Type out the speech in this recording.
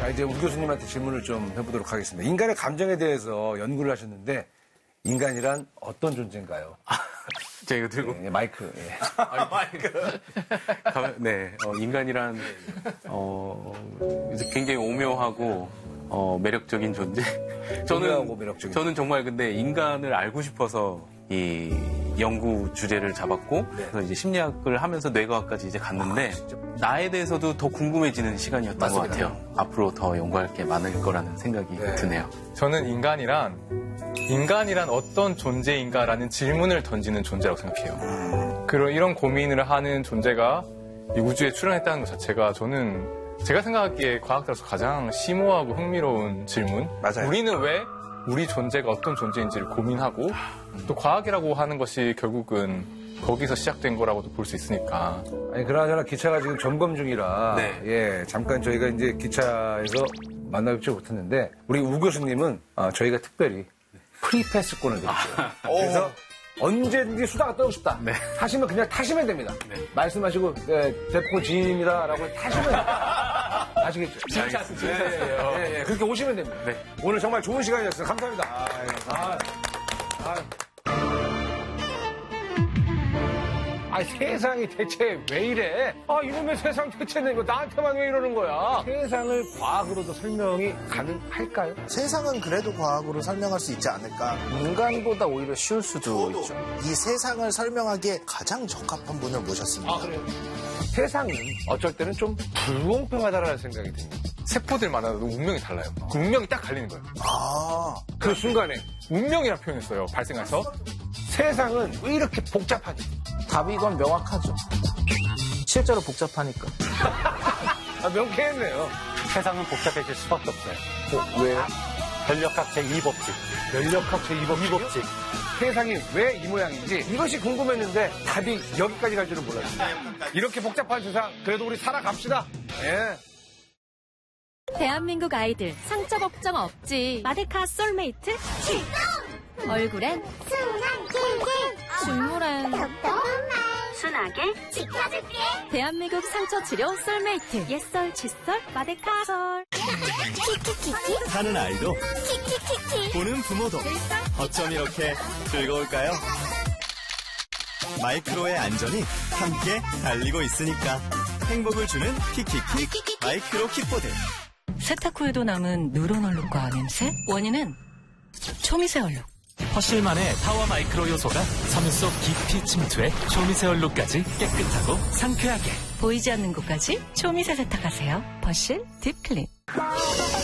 자, 이제 우 교수님한테 질문을 좀 해보도록 하겠습니다. 인간의 감정에 대해서 연구를 하셨는데 인간이란 어떤 존재인가요? 제가 이거 들고. 네, 마이크. 예. 마이크. 네, 인간이란, 이제 굉장히 오묘하고, 매력적인 존재. 오묘하고 매력적인. 저는 정말 근데 인간을 알고 싶어서 이 연구 주제를 잡았고, 그래서 이제 심리학을 하면서 뇌과학까지 이제 갔는데, 나에 대해서도 더 궁금해지는 시간이었던 맞습니다. 것 같아요. 앞으로 더 연구할 게 많을 거라는 생각이 드네요. 저는 인간이란 어떤 존재인가라는 질문을 던지는 존재라고 생각해요. 이런 고민을 하는 존재가 이 우주에 출현했다는 것 자체가 저는 제가 생각하기에 과학자로서 가장 심오하고 흥미로운 질문. 맞아요. 우리는 왜 우리 존재가 어떤 존재인지를 고민하고 또 과학이라고 하는 것이 결국은 거기서 시작된 거라고도 볼 수 있으니까. 아니, 그나저나 기차가 지금 점검 중이라. 네. 예, 잠깐 저희가 이제 기차에서 만나뵙지 못했는데, 우리 우 교수님은 저희가 특별히 프리패스권을 드릴게요. 그래서 언제든지 수다가 떠고 싶다. 네. 하시면 그냥 타시면 됩니다. 네. 말씀하시고, 대포 지인입니다라고 타시면 됩니다. 아시겠죠? 진짜. 예, 그렇게 오시면 됩니다. 네. 오늘 정말 좋은 시간이었어요. 감사합니다. 세상이 대체 왜 이래? 이놈의 세상 대체는 이거 나한테만 왜 이러는 거야? 세상을 과학으로도 설명이 가능할까요? 세상은 그래도 과학으로 설명할 수 있지 않을까? 인간보다 오히려 쉬울 수도 있죠. 이 세상을 설명하기에 가장 적합한 분을 모셨습니다. 그래요? 세상은 어쩔 때는 좀 불공평하다라는 생각이 듭니다. 세포들마다 운명이 달라요. 그 운명이 딱 갈리는 거예요. 그 순간에 운명이라 표현했어요. 발생해서. 세상은 왜 이렇게 복잡하지? 답이 이건 명확하죠. 실제로 복잡하니까. 명쾌했네요. 세상은 복잡해질 수밖에 없어요. 왜요? 전력학 제2법칙. 전력학 제2법칙. 세상이 왜 이 모양인지 이것이 궁금했는데 답이 여기까지 갈 줄은 몰랐어요. 이렇게 복잡한 세상 그래도 우리 살아갑시다. 예. 대한민국 아이들 상처 걱정 없지. 마데카 솔메이트 얼굴엔 순한 꿀꿀, 눈물엔 순하게 지켜줄게. 대한민국 상처 치료 솔메이트. 옛설 칫솔 마데카솔. 키키키키 하는 아이도 키키키키 보는 부모도 어쩜 이렇게 즐거울까요? 마이크로의 안전이 함께 달리고 있으니까 행복을 주는 키키키 마이크로 킥보드. 세탁 후에도 남은 누런 얼룩과 냄새? 원인은 초미세 얼룩. 퍼실만의 파워 마이크로 요소가 섬유 속 깊이 침투해 초미세 얼룩까지 깨끗하고 상쾌하게 보이지 않는 곳까지 초미세 세탁하세요. 퍼실 딥클린.